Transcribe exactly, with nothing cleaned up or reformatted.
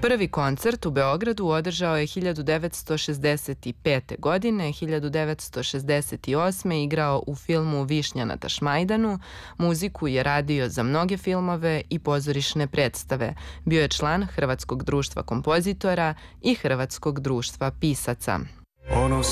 Prvi koncert u Beogradu održao je hiljadu devetsto šezdeset pete. godine, hiljadu devetsto šezdeset osme. igrao u filmu Višnja na Tašmajdanu, muziku je radio za mnoge filmove i pozorišne predstave. Bio je član Hrvatskog društva kompozitora i Hrvatskog društva pisaca.